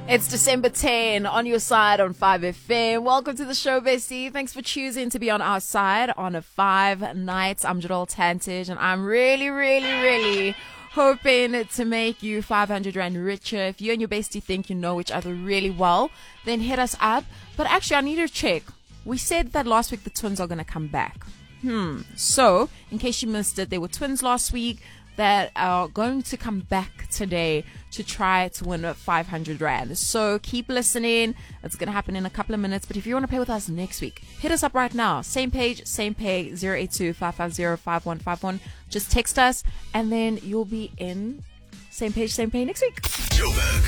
It's December 10 on your side on 5FM. Welcome to the show, bestie. Thanks for choosing to be on our side on a 5 nights. I'm Jadal Tantich, and I'm really hoping to make you 500 Rand richer. If you and your bestie think you know each other really well, then hit us up. But actually, I need to check. We said that last week the twins are going to come back. So, in case you missed it, there were twins last week that are going to come back today to try to win 500 Rand. So keep listening. It's going to happen in a couple of minutes. But if you want to play with us next week, hit us up right now. Same page, same pay, 082-550-5151. Just text us and then you'll be in same page, same pay next week. Joburg